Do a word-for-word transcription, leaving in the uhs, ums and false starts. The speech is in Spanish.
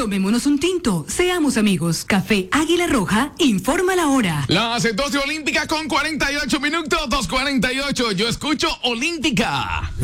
Tomémonos un tinto, seamos amigos. Café Águila Roja, informa la hora. Las doce olímpicas con cuarenta y ocho minutos, dos cuarenta y ocho. Yo escucho Olímpica.